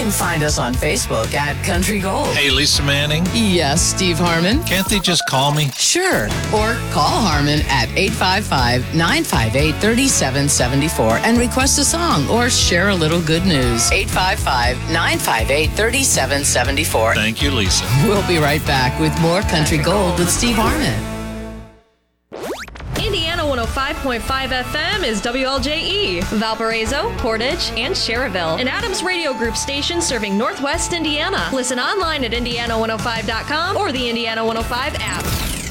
can find us on Facebook at Country Gold. Hey, Lisa Manning. Yes, Steve Harmon. Can't they just call me? Sure. Or call Harmon at 855-958-3774 and request a song or share a little good news. 855-958-3774. Thank you, Lisa. We'll be right back with more Country Gold with Steve Harmon. Indiana 105.5 FM is WLJE, Valparaiso, Portage, and Cherryville. An Adams Radio Group station serving Northwest Indiana. Listen online at Indiana105.com or the Indiana 105 app.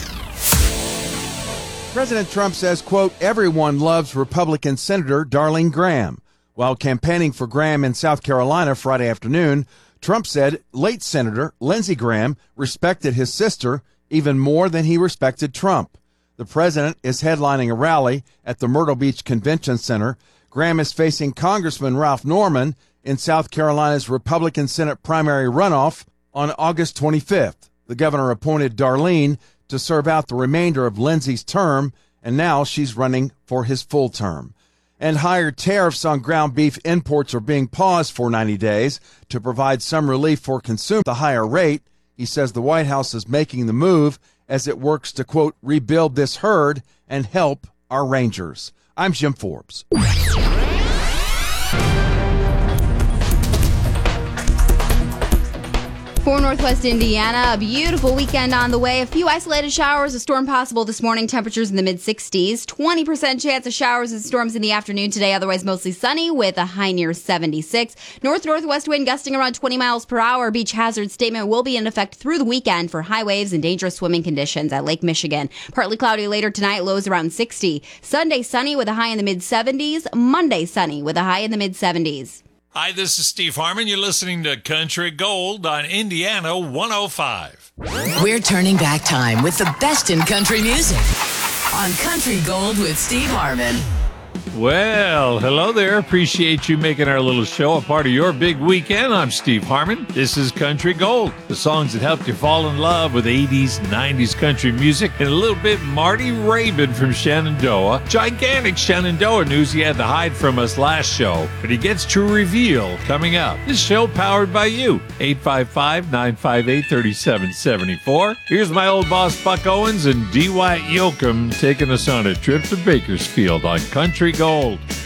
President Trump says, quote, everyone loves Republican Senator Darlene Graham. While campaigning for Graham in South Carolina Friday afternoon, Trump said late Senator Lindsey Graham respected his sister even more than he respected Trump. The president is headlining a rally at the Myrtle Beach Convention Center. Graham is facing Congressman Ralph Norman in South Carolina's Republican Senate primary runoff on August 25th. The governor appointed Darlene to serve out the remainder of Lindsey's term, and now she's running for his full term. And higher tariffs on ground beef imports are being paused for 90 days to provide some relief for consumers. The higher rate, he says the White House is making the move as it works to, quote, rebuild this herd and help our rangers. I'm Jim Forbes. For Northwest Indiana, a beautiful weekend on the way. A few isolated showers, a storm possible this morning. Temperatures in the mid-60s. 20% chance of showers and storms in the afternoon today. Otherwise, mostly sunny with a high near 76. North-northwest wind gusting around 20 miles per hour. Beach hazard statement will be in effect through the weekend for high waves and dangerous swimming conditions at Lake Michigan. Partly cloudy later tonight. Lows around 60. Sunday sunny with a high in the mid-70s. Monday sunny with a high in the mid-70s. Hi, this is Steve Harmon. You're listening to Country Gold on Indiana 105. We're turning back time with the best in country music on Country Gold with Steve Harmon. Well, hello there. Appreciate you making our little show a part of your big weekend. I'm Steve Harmon. This is Country Gold, the songs that helped you fall in love with 80s, 90s country music, and a little bit Marty Raybon from Shenandoah. Gigantic Shenandoah news he had to hide from us last show, but he gets to reveal coming up. This show powered by you. 855-958-3774. Here's my old boss Buck Owens and D. White Yoakum taking us on a trip to Bakersfield on Country Gold.